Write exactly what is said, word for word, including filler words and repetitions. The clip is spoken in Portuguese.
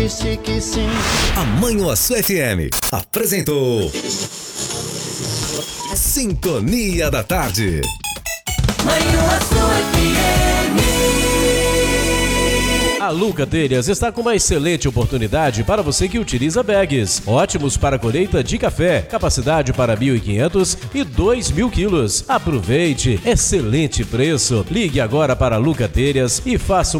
Disse que sim. A Manhuaçu F M apresentou Sintonia da Tarde. Manhuaçu F M. A Luca Telhas está com uma excelente oportunidade para você que utiliza bags. Ótimos para colheita de café, capacidade para mil e quinhentos e dois mil quilos. Aproveite, excelente preço. Ligue agora para a Luca Telhas e faça